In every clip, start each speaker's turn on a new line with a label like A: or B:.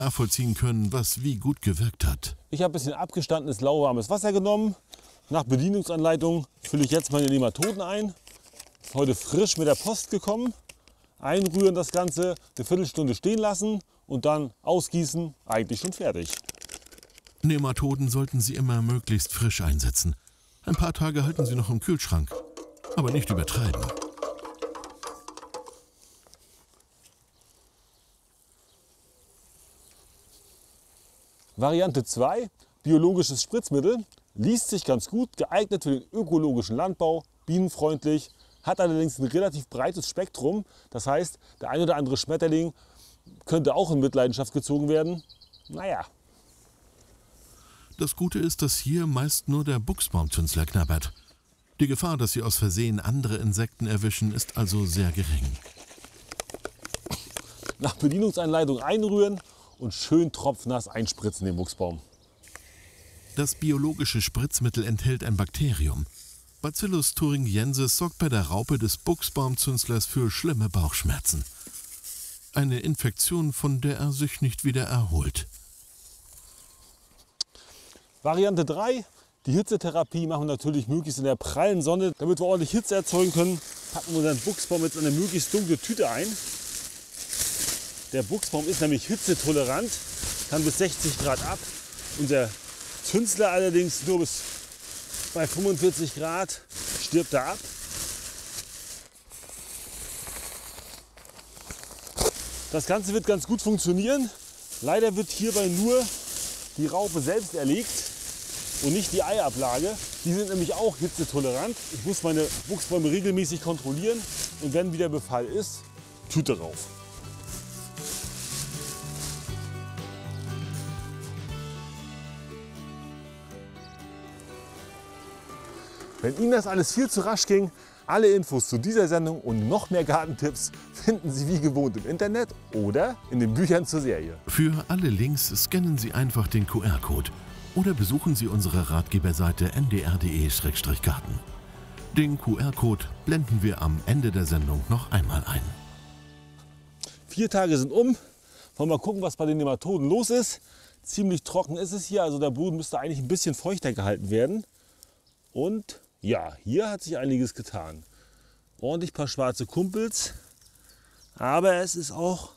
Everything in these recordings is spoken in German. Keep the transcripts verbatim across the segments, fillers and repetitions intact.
A: nachvollziehen können, was wie gut gewirkt hat.
B: Ich habe ein bisschen abgestandenes, lauwarmes Wasser genommen. Nach Bedienungsanleitung fülle ich jetzt meine Nematoden ein. Ist heute frisch mit der Post gekommen. Einrühren das Ganze, eine Viertelstunde stehen lassen und dann ausgießen. Eigentlich schon fertig.
A: Nematoden sollten Sie immer möglichst frisch einsetzen. Ein paar Tage halten Sie noch im Kühlschrank, aber nicht übertreiben.
B: Variante zwei, biologisches Spritzmittel, liest sich ganz gut, geeignet für den ökologischen Landbau, bienenfreundlich, hat allerdings ein relativ breites Spektrum. Das heißt, der ein oder andere Schmetterling könnte auch in Mitleidenschaft gezogen werden. Naja.
A: Das Gute ist, dass hier meist nur der Buchsbaumzünsler knabbert. Die Gefahr, dass Sie aus Versehen andere Insekten erwischen, ist also sehr gering.
B: Nach Bedienungsanleitung einrühren und schön tropfnass einspritzen den Buchsbaum.
A: Das biologische Spritzmittel enthält ein Bakterium. Bacillus thuringiensis sorgt bei der Raupe des Buchsbaumzünstlers für schlimme Bauchschmerzen. Eine Infektion, von der er sich nicht wieder erholt.
B: Variante drei, die Hitzetherapie machen wir natürlich möglichst in der prallen Sonne. Damit wir ordentlich Hitze erzeugen können, packen wir unseren Buchsbaum jetzt in eine möglichst dunkle Tüte ein. Der Buchsbaum ist nämlich hitzetolerant, kann bis sechzig Grad ab. Unser Zünsler allerdings nur bis bei fünfundvierzig Grad stirbt er ab. Das Ganze wird ganz gut funktionieren. Leider wird hierbei nur die Raupe selbst erlegt und nicht die Eiablage. Die sind nämlich auch hitzetolerant. Ich muss meine Buchsbäume regelmäßig kontrollieren und wenn wieder Befall ist, Tüte rauf. Wenn Ihnen das alles viel zu rasch ging, alle Infos zu dieser Sendung und noch mehr Gartentipps finden Sie wie gewohnt im Internet oder in den Büchern zur Serie.
A: Für alle Links scannen Sie einfach den Q R-Code oder besuchen Sie unsere Ratgeberseite n d r punkt d e Schrägstrich garten. Den Q R-Code blenden wir am Ende der Sendung noch einmal ein.
B: Vier Tage sind um. Wollen wir mal gucken, was bei den Nematoden los ist. Ziemlich trocken ist es hier, also der Boden müsste eigentlich ein bisschen feuchter gehalten werden. Und ja, hier hat sich einiges getan. Ordentlich paar schwarze Kumpels, aber es ist auch,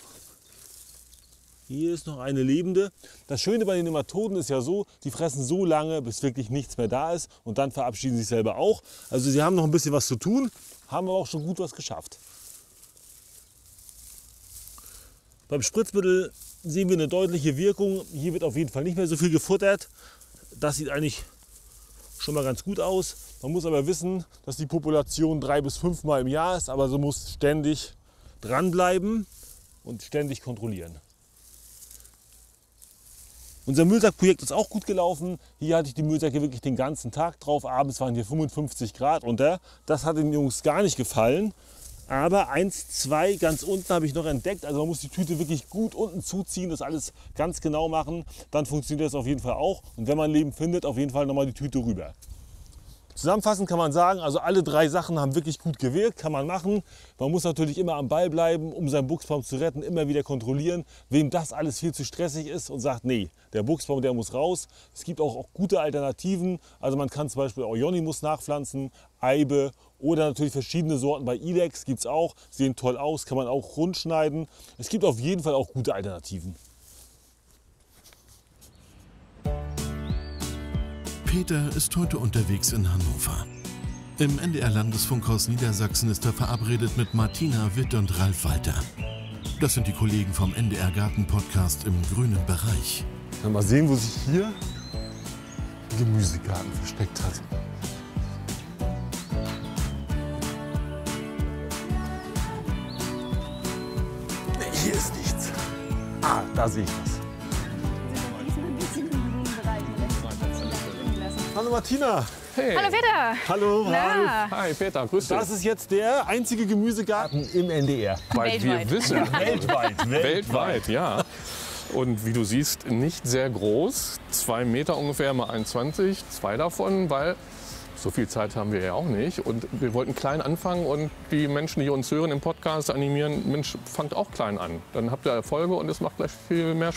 B: hier ist noch eine lebende. Das Schöne bei den Nematoden ist ja so, die fressen so lange, bis wirklich nichts mehr da ist und dann verabschieden sie sich selber auch. Also sie haben noch ein bisschen was zu tun, haben aber auch schon gut was geschafft. Beim Spritzmittel sehen wir eine deutliche Wirkung. Hier wird auf jeden Fall nicht mehr so viel gefuttert. Das sieht eigentlich schon mal ganz gut aus. Man muss aber wissen, dass die Population drei bis fünf Mal im Jahr ist, aber so muss ständig dranbleiben und ständig kontrollieren. Unser Müllsackprojekt ist auch gut gelaufen. Hier hatte ich die Müllsäcke wirklich den ganzen Tag drauf. Abends waren hier fünfundfünfzig Grad unter. Das hat den Jungs gar nicht gefallen. Aber eins, zwei ganz unten habe ich noch entdeckt. Also man muss die Tüte wirklich gut unten zuziehen, das alles ganz genau machen. Dann funktioniert das auf jeden Fall auch. Und wenn man Leben findet, auf jeden Fall nochmal die Tüte rüber. Zusammenfassend kann man sagen, also alle drei Sachen haben wirklich gut gewirkt, kann man machen. Man muss natürlich immer am Ball bleiben, um seinen Buchsbaum zu retten, immer wieder kontrollieren. Wem das alles viel zu stressig ist und sagt, nee, der Buchsbaum, der muss raus. Es gibt auch, auch gute Alternativen. Also man kann zum Beispiel Euonymus nachpflanzen, Eibe oder natürlich verschiedene Sorten bei Ilex gibt es auch. Sehen toll aus, kann man auch rund schneiden. Es gibt auf jeden Fall auch gute Alternativen.
A: Peter ist heute unterwegs in Hannover. Im N D R-Landesfunkhaus Niedersachsen ist er verabredet mit Martina Witt und Ralf Walter. Das sind die Kollegen vom N D R-Garten-Podcast im grünen Bereich.
B: Mal sehen, wo sich hier ein Gemüsegarten versteckt hat. Nee, hier ist nichts. Ah, da sehe ich was. Hallo Martina.
C: Hey. Hallo Peter.
B: Hallo Ralf.
C: Hi Peter, grüß dich.
B: Das ist jetzt der einzige Gemüsegarten im N D R.
C: Weil wir wissen.
B: Weltweit. Weltweit.
C: Weltweit, ja. Und wie du siehst, nicht sehr groß. Zwei Meter ungefähr, mal eins Komma zwanzig. Zwei davon, weil So viel Zeit haben wir ja auch nicht. Und wir wollten klein anfangen und die Menschen, die uns hören im Podcast, animieren, Mensch, fangt auch klein an. Dann habt ihr Erfolge und es macht gleich viel mehr Spaß.